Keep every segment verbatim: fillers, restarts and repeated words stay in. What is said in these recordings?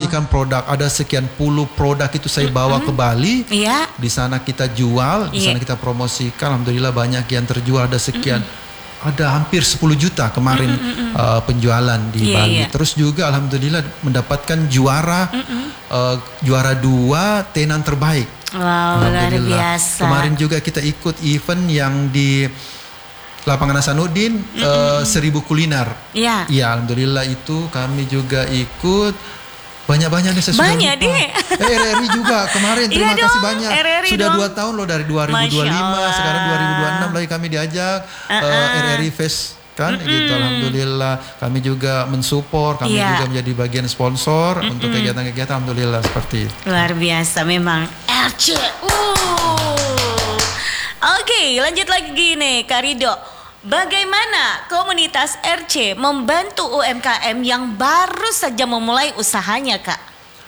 promosikan produk. Ada sekian puluh produk itu saya bawa mm-hmm. ke Bali. Iya. Di sana kita jual, di iya. sana kita promosikan. Alhamdulillah banyak yang terjual. Ada sekian, mm-hmm. ada hampir sepuluh juta kemarin mm-hmm. uh, penjualan di yeah, Bali. Yeah. Terus juga alhamdulillah mendapatkan juara, mm-hmm. uh, juara dua tenan terbaik. Wow, luar biasa. Kemarin juga kita ikut event yang di Lapangan Hasanuddin, mm-hmm. uh, seribu kuliner. Iya. Iya, alhamdulillah itu kami juga ikut. Banyak-banyak nih saya banyak sudah lupa. deh. Eh, R R I juga kemarin, terima iya kasih dong, banyak. R R I sudah dong. dua tahun loh dari dua ribu dua puluh lima, sekarang dua ribu dua puluh enam lagi kami diajak uh-uh. uh, R R I Fest kan, mm-mm. gitu. Alhamdulillah kami juga mensupport, kami yeah. juga menjadi bagian sponsor mm-mm. untuk kegiatan-kegiatan. Alhamdulillah seperti itu. Luar biasa memang R C. Uh. Oke, okay, lanjut lagi nih Kak Ridho. Bagaimana komunitas R C membantu U M K M yang baru saja memulai usahanya, Kak?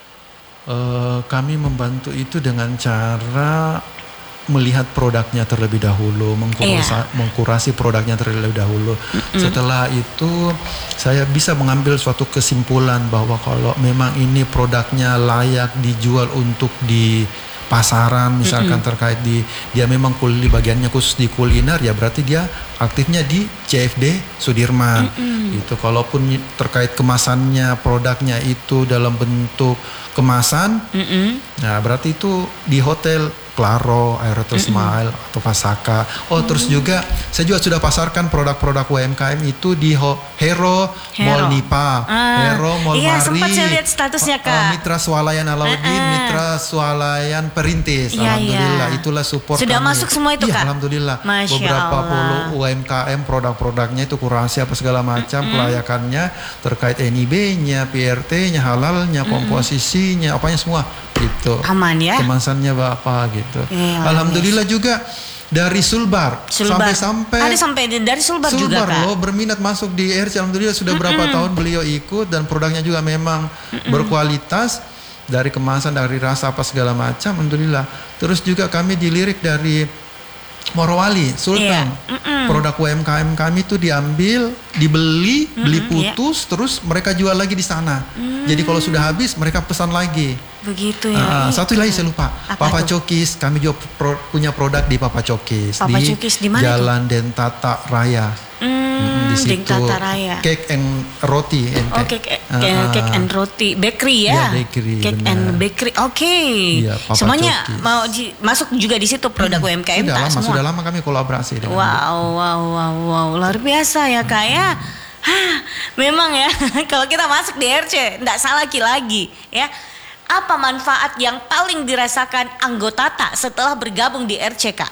Uh, kami membantu itu dengan cara melihat produknya terlebih dahulu, mengkurasi, yeah. mengkurasi produknya terlebih dahulu. Mm-hmm. Setelah itu saya bisa mengambil suatu kesimpulan bahwa kalau memang ini produknya layak dijual untuk di pasaran, misalkan mm-hmm. terkait di dia memang kuli bagiannya khusus di kuliner, ya berarti dia aktifnya di C F D Sudirman. Mm-hmm. Itu kalaupun terkait kemasannya, produknya itu dalam bentuk kemasan, mm-hmm. nah berarti itu di hotel Claro, Aerotel mm-hmm. Smile atau Pasaka. Oh, mm-hmm. terus juga saya juga sudah pasarkan produk-produk U M K M itu di Ho- Hero, Hero Mall Nipa, ah, Hero Mall iya, Mari. Sempat saya lihat statusnya, Kak. Uh, Mitra Swalayan Alauddin, uh-uh. Mitra Swalayan Perintis. Iya, alhamdulillah iya. itulah support sudah kami. masuk semua itu, ya, Kak. Alhamdulillah. Masya Beberapa Allah. puluh U M K M produk-produknya itu kurasi apa segala macam, mm-hmm. kelayakannya terkait N I B-nya, P R T-nya, halalnya, mm-hmm. komposisinya, apanya semua gitu. Aman ya. Kemasannya apa gitu. Ya, alhamdulillah yes. juga dari Sulbar, Sulbar. sampai-sampai ada sampai dari Sulbar, Sulbar juga, Kak. loh berminat masuk di R C. Alhamdulillah sudah mm-mm. berapa tahun beliau ikut dan produknya juga memang mm-mm. berkualitas dari kemasan, dari rasa apa segala macam. Alhamdulillah. Terus juga kami dilirik dari Morowali, Sultan. Yeah. Produk U M K M kami itu diambil, dibeli, mm-mm, beli putus, yeah. terus mereka jual lagi di sana. Mm. Jadi kalau sudah habis mereka pesan lagi. Begitu ya. Uh, satu lagi saya lupa. Apa Papa tuh? Cokis, kami juga pro, punya produk di Papa Cokis. Papa di Cokis di mana Jalan itu? Dentata Raya. Hmm, di situ. Dentata Raya. Cake and roti. And oh, cake, uh, cake and roti, bakery ya. Ya bakery. Cake benar. and bakery. Oke. Okay. Ya, semuanya Cokis. mau di, masuk juga di situ produk hmm, U M K M. Sudah lama, semua? sudah lama kami kolaborasi. Wow, wow, wow, wow, luar biasa ya, Kak ya. Hah, memang ya kalau kita masuk di R C enggak salah lagi ya. Apa manfaat yang paling dirasakan anggota T A setelah bergabung di R C, Kak?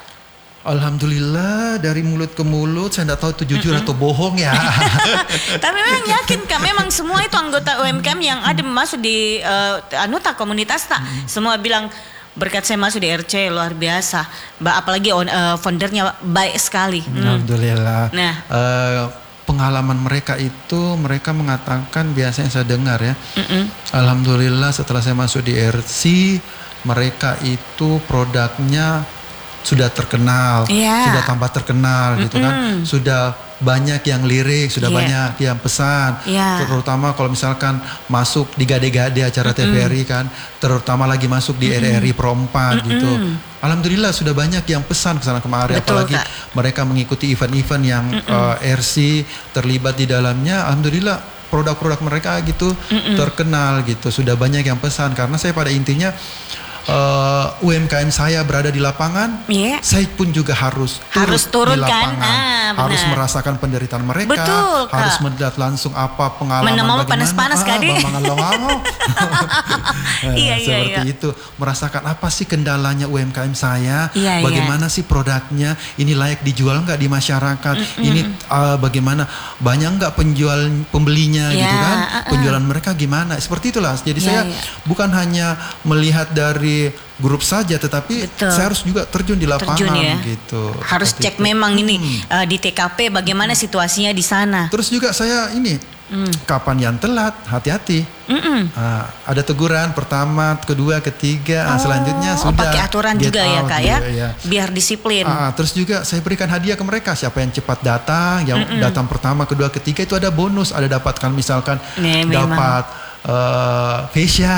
Alhamdulillah dari mulut ke mulut, saya tidak tahu itu jujur mm-hmm. atau bohong ya. Tapi memang yakin, Kak, memang semua itu anggota U M K M yang ada masuk di uh, Anuta komunitas T A, mm-hmm. semua bilang berkat saya masuk di R C luar biasa. Apalagi uh, foundernya baik sekali. Alhamdulillah. Hmm. Nah. Uh, pengalaman mereka itu mereka mengatakan biasanya saya dengar ya. Mm-mm. Alhamdulillah setelah saya masuk di R C mereka itu produknya sudah terkenal, yeah. sudah tambah terkenal Mm-mm. gitu kan, sudah banyak yang lirik, sudah yeah. banyak yang pesan, yeah. terutama kalau misalkan masuk di gade-gade acara Mm-mm. T V R I kan, terutama lagi masuk di Mm-mm. R R I Pro empat Mm-mm. gitu. Alhamdulillah sudah banyak yang pesan kesana kemari. Betul, apalagi Kak. Mereka mengikuti event-event yang uh, R C terlibat di dalamnya. Alhamdulillah produk-produk mereka gitu Mm-mm. terkenal gitu, sudah banyak yang pesan karena saya pada intinya Uh, U M K M saya berada di lapangan, yeah. saya pun juga harus harus turun di lapangan, kan? Ah, harus merasakan penderitaan mereka, betul, harus melihat langsung apa pengalaman Menemau bagaimana, panas-panas, ah, nah, iya, seperti iya. itu, merasakan apa sih kendalanya U M K M saya, iya, bagaimana iya. sih produknya, ini layak dijual nggak di masyarakat, Mm-mm. ini uh, bagaimana banyak nggak penjual pembelinya yeah, gitu kan, uh-uh. penjualan mereka gimana, seperti itulah. Jadi yeah, saya yeah. bukan hanya melihat dari grup saja, tetapi Betul. saya harus juga terjun di lapangan terjun, ya? gitu. Harus cek itu. memang hmm. ini uh, di T K P bagaimana hmm. situasinya di sana. Terus juga saya ini hmm. kapan yang telat, hati-hati. Uh, ada teguran pertama, kedua, ketiga, oh, selanjutnya sudah. Pakai aturan juga ya, Kak ya, ya, biar disiplin. Uh, terus juga saya berikan hadiah ke mereka. Siapa yang cepat datang, yang Mm-mm. datang pertama, kedua, ketiga itu ada bonus, ada dapatkan misalkan Nih, dapat uh, facial.